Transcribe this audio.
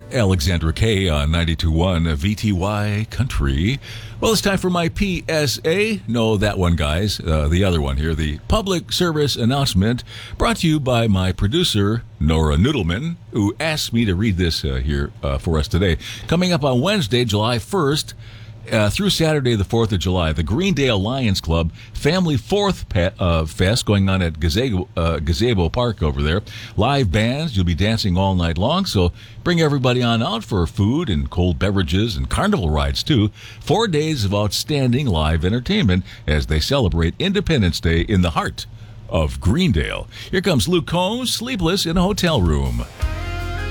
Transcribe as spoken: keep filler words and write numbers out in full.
Alexandra K on ninety-two point one V T Y Country. Well, it's time for my P S A. No, that one, guys. Uh, the other one here. The public service announcement brought to you by my producer, Nora Noodleman, who asked me to read this uh, here uh, for us today. Coming up on Wednesday, July first, Uh, through Saturday, the fourth of July, the Greendale Lions Club Family Fourth pa- uh, Fest going on at Gazebo, uh, Gazebo Park over there. Live bands, you'll be dancing all night long, so bring everybody on out for food and cold beverages and carnival rides, too. Four days of outstanding live entertainment as they celebrate Independence Day in the heart of Greendale. Here comes Luke Combs, Sleepless in a Hotel Room.